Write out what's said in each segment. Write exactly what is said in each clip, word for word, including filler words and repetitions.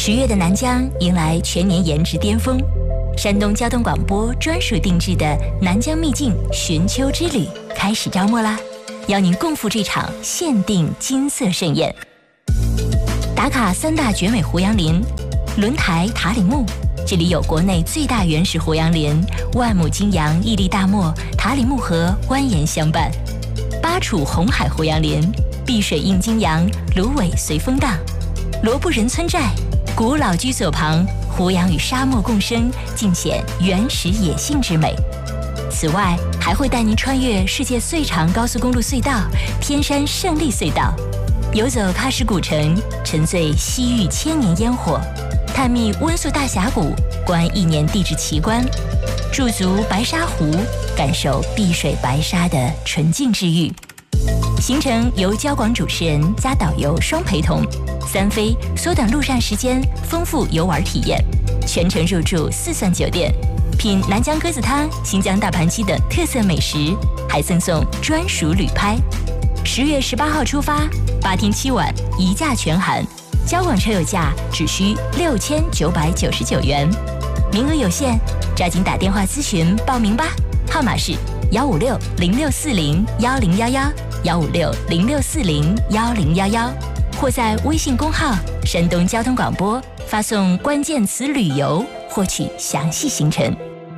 十月的南疆迎来全年颜值巅峰，山东交通广播专属定制的南疆秘境寻秋之旅开始招募啦！邀您共赴这场限定金色盛宴。打卡三大绝美胡杨林，轮台塔里木，这里有国内最大原始胡杨林，万亩金杨屹立大漠，塔里木河蜿蜒相伴；巴楚红海胡杨林，碧水映金杨，芦苇随风荡；罗布人村寨，古老居所旁，胡杨与沙漠共生，尽显原始野性之美。此外，还会带您穿越世界最长高速公路隧道——天山胜利隧道，游走喀什古城，沉醉西域千年烟火，探秘温宿大峡谷，观一年地质奇观，驻足白沙湖，感受碧水白沙的纯净治愈。行程由交广主持人加导游双陪同，三飞缩短路上时间，丰富游玩体验，全程入住四钻酒店，品南疆鸽子汤、新疆大盘鸡等特色美食，还赠送专属旅拍。十月十八号出发，八天七晚，一价全含，交广车友价只需六千九百九十九元，名额有限，抓紧打电话咨询报名吧，号码是幺五六零六四零幺零幺幺幺五六零六四零幺零幺幺，或在微信公号山东交通广播发送关键词旅游获取详细行程。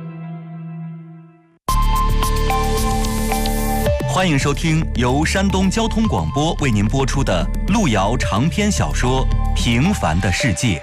欢迎收听由山东交通广播为您播出的路遥长篇小说《平凡的世界》。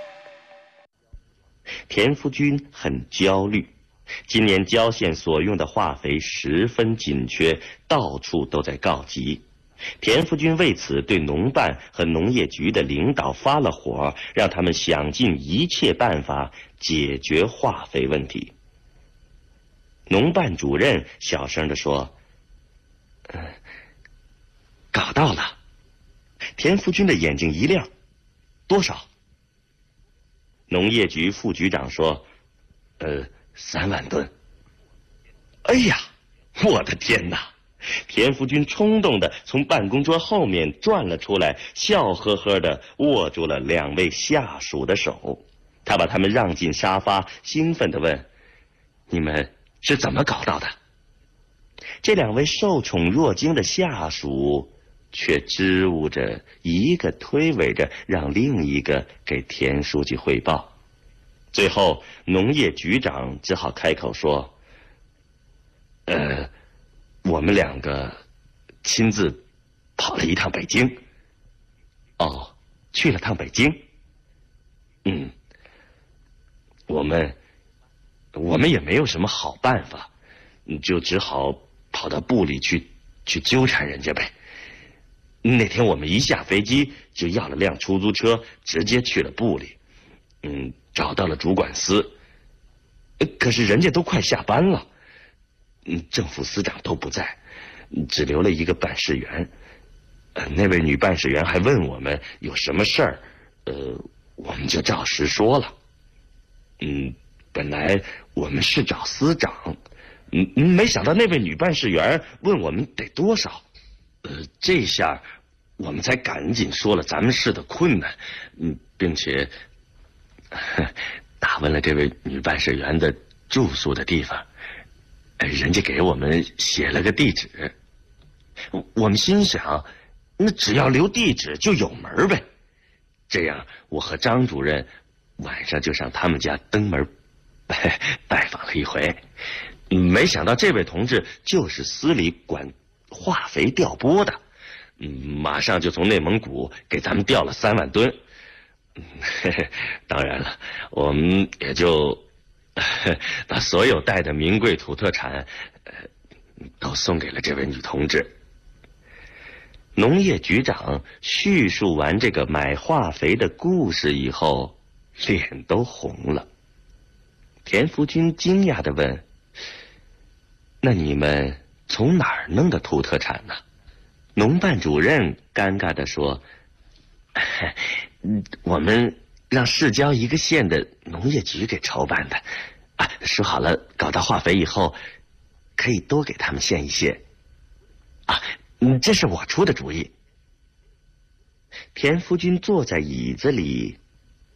田福军很焦虑，今年郊县所用的化肥十分紧缺，到处都在告急。田福军为此对农办和农业局的领导发了火，让他们想尽一切办法解决化肥问题。农办主任小声地说：呃，搞到了。田福军的眼睛一亮，多少？农业局副局长说：呃，三万吨。哎呀，我的天哪！田福军冲动地从办公桌后面转了出来，笑呵呵地握住了两位下属的手。他把他们让进沙发，兴奋地问：你们是怎么搞到的？这两位受宠若惊的下属却支吾着，一个推诿着让另一个给田书记汇报。最后农业局长只好开口说：呃，我们两个亲自跑了一趟北京。哦，去了趟北京。嗯，我们我们也没有什么好办法，就只好跑到部里去去纠缠人家呗。那天我们一下飞机就要了辆出租车，直接去了部里。嗯，找到了主管司，可是人家都快下班了，嗯，正副司长都不在，只留了一个办事员。呃，那位女办事员还问我们有什么事儿，呃，我们就照实说了。嗯，本来我们是找司长，嗯，没想到那位女办事员问我们得多少，呃，这下我们才赶紧说了咱们市的困难，嗯，并且打问了这位女办事员的住宿的地方，人家给我们写了个地址。我们心想，那只要留地址就有门呗。这样，我和张主任晚上就上他们家登门拜访了一回。没想到这位同志就是司里管化肥调拨的，马上就从内蒙古给咱们调了三万吨。当然了，我们也就把所有带的名贵土特产，呃，都送给了这位女同志。农业局长叙述完这个买化肥的故事以后，脸都红了。田福军惊讶地问：那你们从哪儿弄的土特产呢？农办主任尴尬地说：我们让市郊一个县的农业局给筹办的，啊，说好了，搞到化肥以后，可以多给他们县一些。啊，嗯，这是我出的主意。田福军坐在椅子里，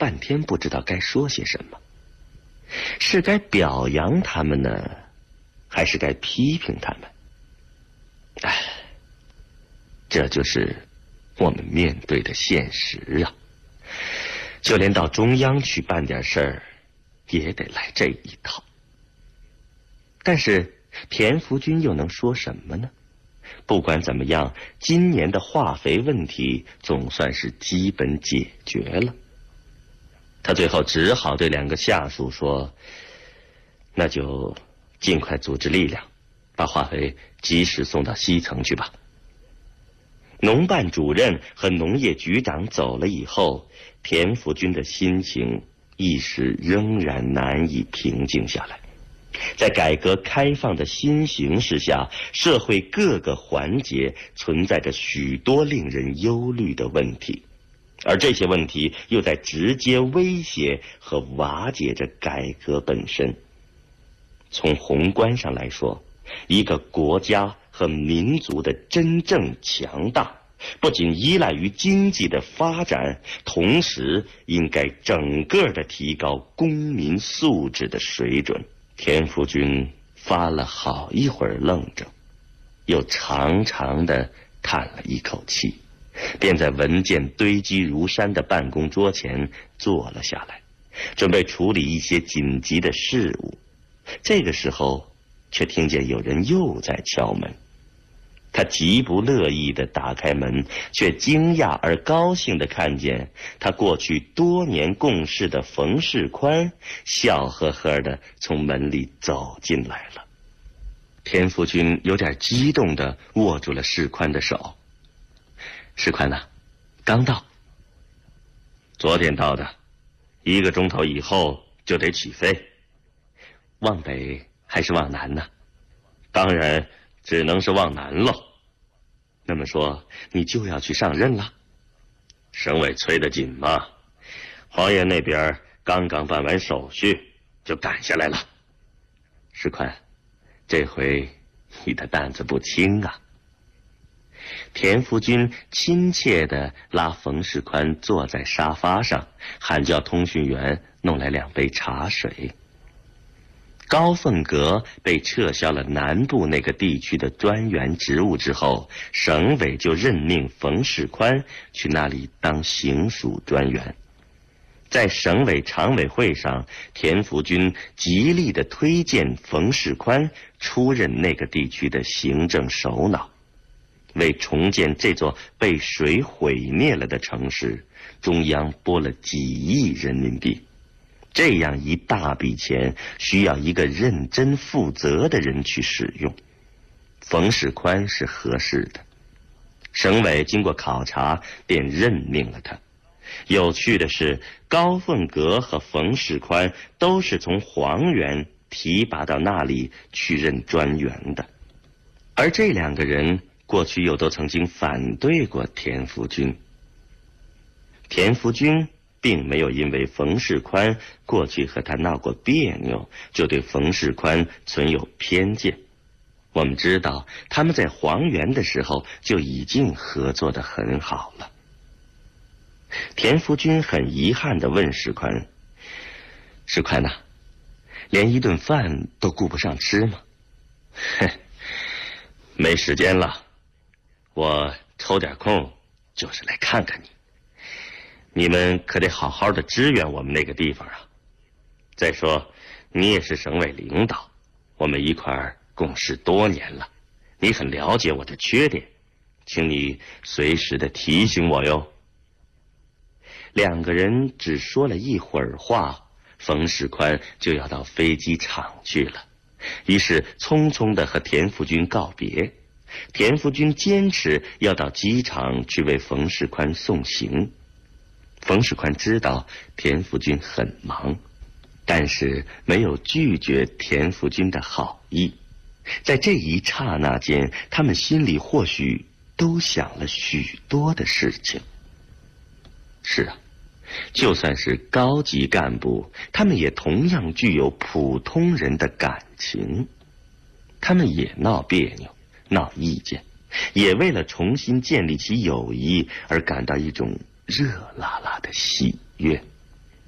半天不知道该说些什么，是该表扬他们呢，还是该批评他们？哎，这就是我们面对的现实啊！就连到中央去办点事儿，也得来这一套。但是田福军又能说什么呢？不管怎么样，今年的化肥问题总算是基本解决了。他最后只好对两个下属说：“那就尽快组织力量，把化肥及时送到西层去吧。”农办主任和农业局长走了以后，田福军的心情一时仍然难以平静下来。在改革开放的新形势下，社会各个环节存在着许多令人忧虑的问题，而这些问题又在直接威胁和瓦解着改革本身。从宏观上来说，一个国家和民族的真正强大，不仅依赖于经济的发展，同时应该整个的提高公民素质的水准。田福军发了好一会儿愣怔，又长长的叹了一口气，便在文件堆积如山的办公桌前坐了下来，准备处理一些紧急的事务。这个时候却听见有人又在敲门，他极不乐意地打开门，却惊讶而高兴地看见他过去多年共事的冯世宽笑呵呵地从门里走进来了。田福军有点激动地握住了世宽的手。世宽呐，刚到。昨天到的，一个钟头以后就得起飞。往北还是往南呢？当然只能是往南喽。那么说你就要去上任了？省委催得紧嘛，黄爷那边刚刚办完手续就赶下来了。世宽，这回你的担子不轻啊。田福军亲切地拉冯世宽坐在沙发上，喊叫通讯员弄来两杯茶水。高凤阁被撤销了南部那个地区的专员职务之后，省委就任命冯世宽去那里当行署专员。在省委常委会上，田福军极力地推荐冯世宽出任那个地区的行政首脑。为重建这座被水毁灭了的城市，中央拨了几亿人民币。这样一大笔钱需要一个认真负责的人去使用，冯世宽是合适的。省委经过考察便任命了他。有趣的是，高凤阁和冯世宽都是从黄原提拔到那里去任专员的，而这两个人过去又都曾经反对过田福军。田福军并没有因为冯世宽过去和他闹过别扭，就对冯世宽存有偏见。我们知道他们在黄原的时候就已经合作得很好了。田福军很遗憾地问世宽：“世宽呐、啊，连一顿饭都顾不上吃吗？”“嘿，没时间了，我抽点空就是来看看你。你们可得好好的支援我们那个地方啊！再说，你也是省委领导，我们一块儿共事多年了，你很了解我的缺点，请你随时的提醒我哟。”两个人只说了一会儿话，冯世宽就要到飞机场去了，于是匆匆的和田福军告别。田福军坚持要到机场去为冯世宽送行。冯世宽知道田福军很忙，但是没有拒绝田福军的好意。在这一刹那间，他们心里或许都想了许多的事情。是啊，就算是高级干部，他们也同样具有普通人的感情。他们也闹别扭，闹意见，也为了重新建立起友谊而感到一种热辣辣的喜悦。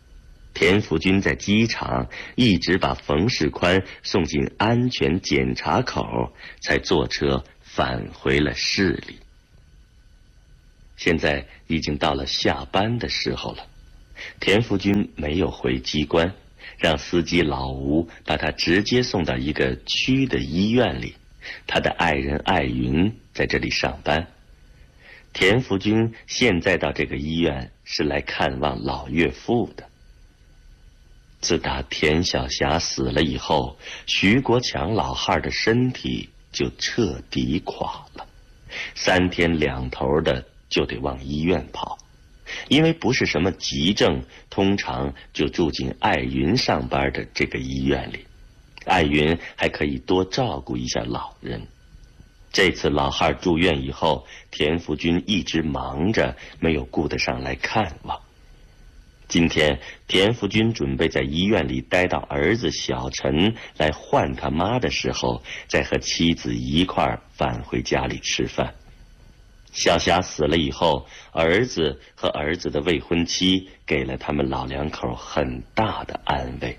田福军在机场一直把冯世宽送进安全检查口，才坐车返回了市里。现在已经到了下班的时候了，田福军没有回机关，让司机老吴把他直接送到一个区的医院里，他的爱人艾云在这里上班。田福军现在到这个医院是来看望老岳父的。自打田晓霞死了以后，徐国强老汉的身体就彻底垮了，三天两头的就得往医院跑，因为不是什么急症，通常就住进艾云上班的这个医院里，艾云还可以多照顾一下老人。这次老汉住院以后，田福军一直忙着，没有顾得上来看望。今天田福军准备在医院里待到儿子小陈来换他妈的时候，再和妻子一块儿返回家里吃饭。小霞死了以后，儿子和儿子的未婚妻给了他们老两口很大的安慰。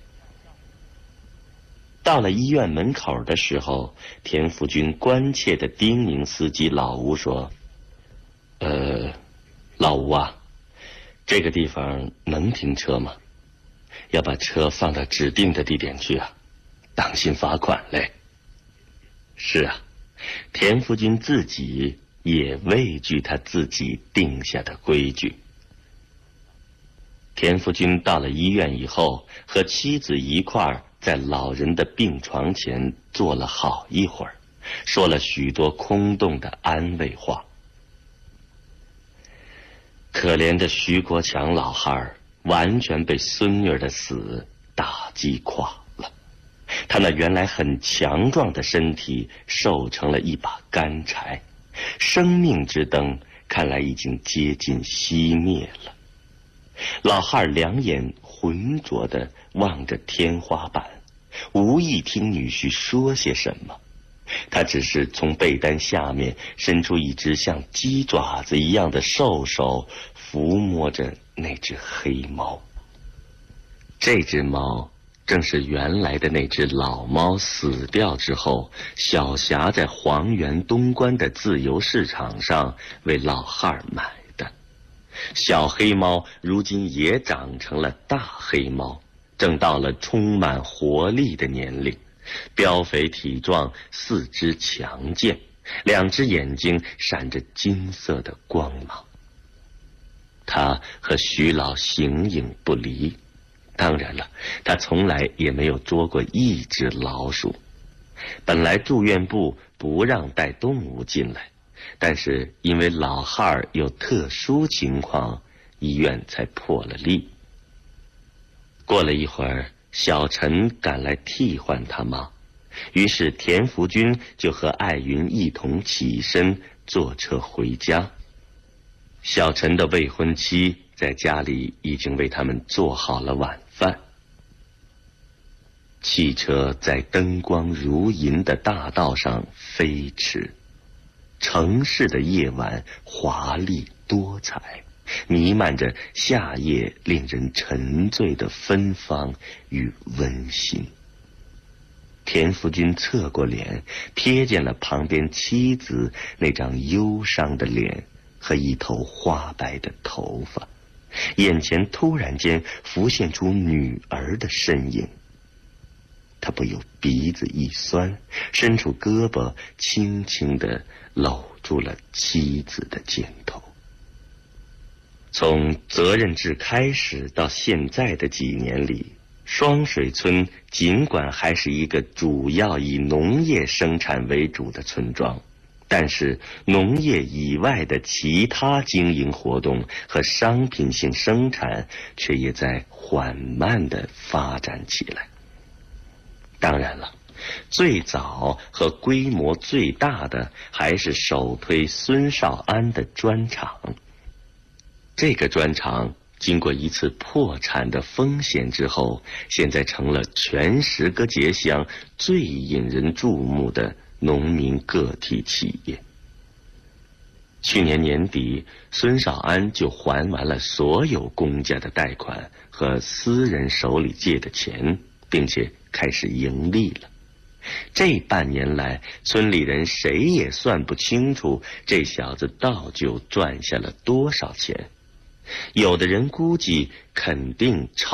到了医院门口的时候，田福军关切地叮咛司机老吴说：呃，老吴啊，这个地方能停车吗？要把车放到指定的地点去啊，当心罚款嘞。是啊，田福军自己也畏惧他自己定下的规矩。田福军到了医院以后，和妻子一块儿在老人的病床前坐了好一会儿，说了许多空洞的安慰话。可怜的徐国强老汉完全被孙女的死打击垮了，他那原来很强壮的身体瘦成了一把干柴，生命之灯看来已经接近熄灭了。老汉两眼浑浊地望着天花板，无意听女婿说些什么，他只是从被单下面伸出一只像鸡爪子一样的瘦手，抚摸着那只黑猫。这只猫正是原来的那只老猫死掉之后，小霞在黄原东关的自由市场上为老汉买的。小黑猫如今也长成了大黑猫，正到了充满活力的年龄，膘肥体壮，四肢强健，两只眼睛闪着金色的光芒。他和徐老形影不离，当然了，他从来也没有捉过一只老鼠。本来住院部不让带动物进来，但是因为老汉儿有特殊情况，医院才破了例。过了一会儿，小陈赶来替换他妈，于是田福军就和艾云一同起身坐车回家。小陈的未婚妻在家里已经为他们做好了晚饭。汽车在灯光如银的大道上飞驰，城市的夜晚华丽多彩，弥漫着夏夜令人沉醉的芬芳与温馨。田福军侧过脸，瞥见了旁边妻子那张忧伤的脸和一头花白的头发，眼前突然间浮现出女儿的身影。他不由鼻子一酸，伸出胳膊轻轻地搂住了妻子的肩头。从责任制开始到现在的几年里，双水村尽管还是一个主要以农业生产为主的村庄，但是农业以外的其他经营活动和商品性生产却也在缓慢地发展起来。当然了，最早和规模最大的还是首推孙少安的砖厂。这个砖厂经过一次破产的风险之后，现在成了全十个节乡最引人注目的农民个体企业。 去年年底，孙少安就还完了所有公家的贷款和私人手里借的钱，并且开始盈利了。这半年来，村里人谁也算不清楚这小子到底赚下了多少钱。有的人估计肯定超